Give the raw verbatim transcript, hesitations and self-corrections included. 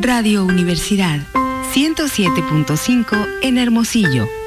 Radio Universidad ciento siete punto cinco en Hermosillo.